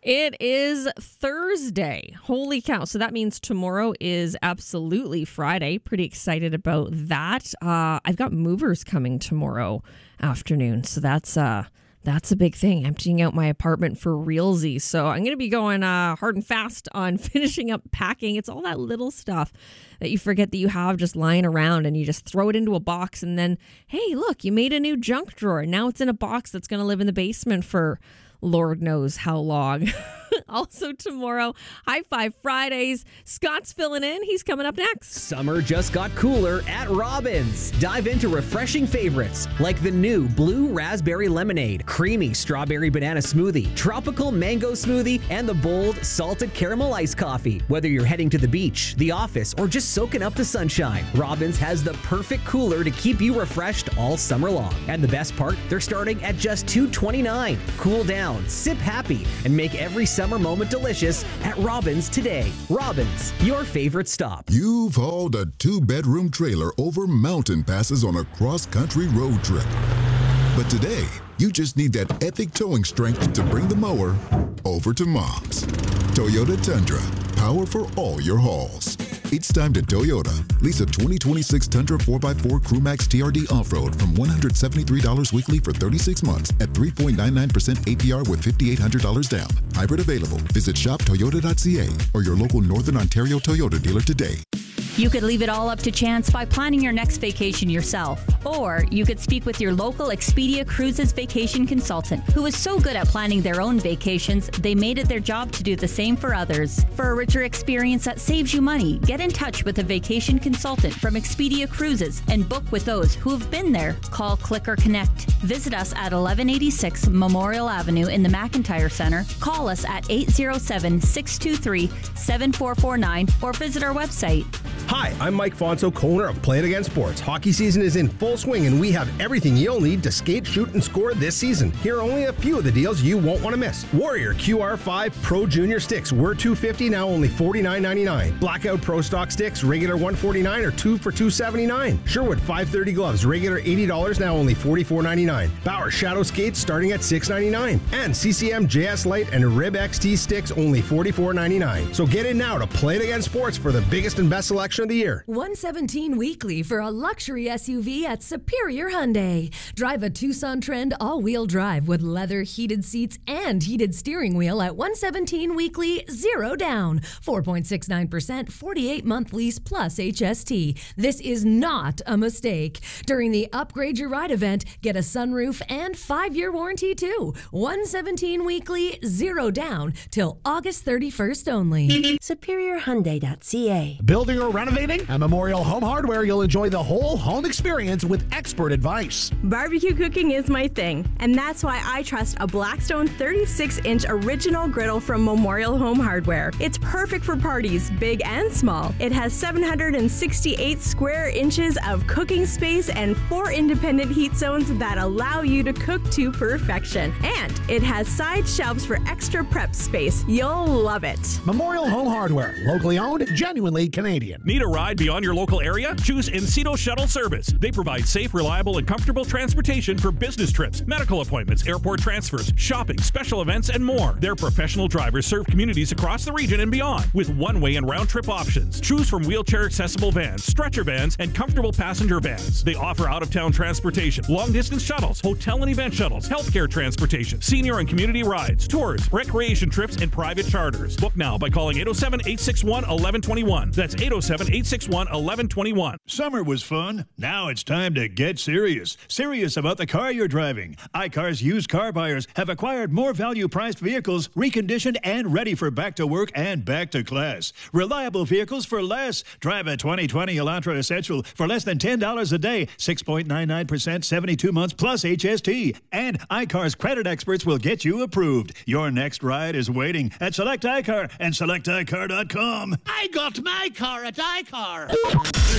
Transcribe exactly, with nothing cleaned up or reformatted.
It is Thursday. Holy cow. So that means tomorrow is absolutely Friday. Pretty excited about that. Uh, I've got movers coming tomorrow afternoon. So that's uh, that's a big thing. Emptying out my apartment for realsies. So I'm going to be going uh, hard and fast on finishing up packing. It's all that little stuff that you forget that you have just lying around, and you just throw it into a box, and then, hey, look, you made a new junk drawer. Now it's in a box that's going to live in the basement for Lord knows how long. Also tomorrow, High Five Fridays. Scott's filling in. He's coming up next. Summer just got cooler at Robbins. Dive into refreshing favorites like the new Blue Raspberry Lemonade, Creamy Strawberry Banana Smoothie, Tropical Mango Smoothie, and the bold Salted Caramel Iced Coffee. Whether you're heading to the beach, the office, or just soaking up the sunshine, Robbins has the perfect cooler to keep you refreshed all summer long. And the best part, they're starting at just two dollars and twenty-nine cents. Cool down, sip happy, and make every summer moment delicious at Robbins today. Robbins, your favorite stop. You've hauled a two-bedroom trailer over mountain passes on a cross-country road trip. But today, you just need that epic towing strength to bring the mower over to Mom's. Toyota Tundra, power for all your hauls. It's time to Toyota. Lease a twenty twenty-six Tundra four by four Crewmax T R D Off-Road from one hundred seventy-three dollars weekly for thirty-six months at three point nine nine percent A P R with five thousand eight hundred dollars down. Hybrid available. Visit shop toyota dot c a or your local Northern Ontario Toyota dealer today. You could leave it all up to chance by planning your next vacation yourself. Or you could speak with your local Expedia Cruises vacation consultant, who is so good at planning their own vacations, they made it their job to do the same for others. For a richer experience that saves you money, get in touch with a vacation consultant from Expedia Cruises and book with those who have been there. Call, click, or connect. Visit us at eleven eighty-six Memorial Avenue in the McIntyre Center. Call us at eight oh seven, six two three, seven four four nine or visit our website. Hi, I'm Mike Fonso, co-owner of Play It Again Sports. Hockey season is in full swing, and we have everything you'll need to skate, shoot, and score this season. Here are only a few of the deals you won't want to miss. Warrior Q R five Pro Junior sticks were two hundred fifty dollars, now only forty-nine ninety-nine. Blackout Pro Stock sticks, regular one hundred forty-nine dollars or two for two hundred seventy-nine dollars. Sherwood five thirty gloves, regular eighty dollars, now only forty-four ninety-nine. Bauer Shadow skates starting at six ninety-nine. And C C M J S Lite and Rib X T sticks only forty-four ninety-nine. So get in now to Play It Again Sports for the biggest and best selection of the year. one seventeen weekly for a luxury S U V at Superior Hyundai. Drive a Tucson Trend all-wheel drive with leather heated seats and heated steering wheel at one seventeen weekly, zero down, four point six nine percent, forty-eight month lease plus H S T. This is not a mistake. During the Upgrade Your Ride event, get a sunroof and five-year warranty too. one seventeen weekly, zero down till August thirty-first only. superior hyundai dot c a. Building or renovating? At Memorial Home Hardware, you'll enjoy the whole home experience with expert advice. Barbecue cooking is my thing, and that's why I trust a Blackstone thirty-six inch original griddle from Memorial Home Hardware. It's perfect for parties, big and small. It has seven hundred sixty-eight square inches of cooking space and four independent heat zones that allow you to cook to perfection. And it has side shelves for extra prep space. You'll love it. Memorial Home Hardware, locally owned, genuinely Canadian. Need a ride beyond your local area? Choose Encino Shuttle Service. They provide safe, reliable, and comfortable transportation for business trips, medical appointments, airport transfers, shopping, special events, and more. Their professional drivers serve communities across the region and beyond with one-way and round-trip options. Choose from wheelchair-accessible vans, stretcher vans, and comfortable passenger vans. They offer out-of-town transportation, long-distance shuttles, hotel and event shuttles, healthcare transportation, senior and community rides, tours, recreation trips, and private charters. Book now by calling eight oh seven, eight six one, one one two one. That's eight oh seven, eight six one, one one two one. Summer was fun. Now it's time to get serious. Serious about the car you're driving. iCar's used car buyers have acquired more value-priced vehicles, reconditioned and ready for back to work and back to class. Reliable vehicles for less. Drive a twenty twenty Elantra Essential for less than ten dollars a day, six point nine nine percent, seventy-two months plus H S T. And iCar's credit experts will get you approved. Your next ride is waiting at Select iCar and select i car dot com. I got my car at iCar.